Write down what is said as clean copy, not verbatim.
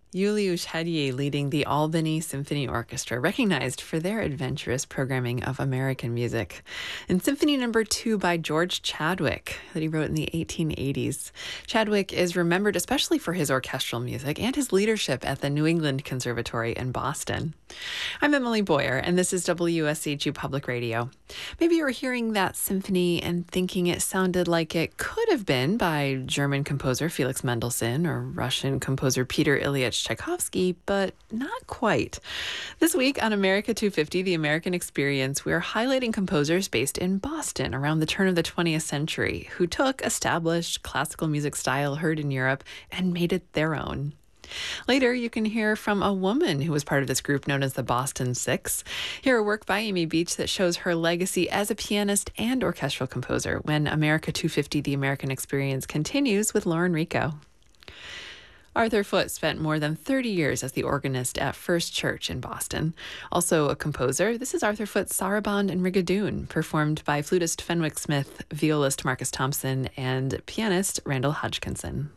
Julius Hadier leading the Albany Symphony Orchestra, recognized for their adventurous programming of American music. And Symphony Number 2 by George Chadwick that he wrote in the 1880s. Chadwick is remembered especially for his orchestral music and his leadership at the New England Conservatory in Boston. I'm Emily Boyer, and this is WSCG Public Radio. Maybe you were hearing that symphony and thinking it sounded like it could have been by German composer Felix Mendelssohn or Russian composer Peter Ilyich Tchaikovsky, but not quite. This week on America 250, The American Experience, we're highlighting composers based in Boston around the turn of the 20th century who took established classical music style heard in Europe and made it their own. Later, you can hear from a woman who was part of this group known as the Boston Six. Hear a work by Amy Beach that shows her legacy as a pianist and orchestral composer when America 250, The American Experience continues with Lauren Rico. Arthur Foote spent more than 30 years as the organist at First Church in Boston. Also a composer, this is Arthur Foote's Sarabande and Rigadoon, performed by flutist Fenwick Smith, violist Marcus Thompson, and pianist Randall Hodgkinson.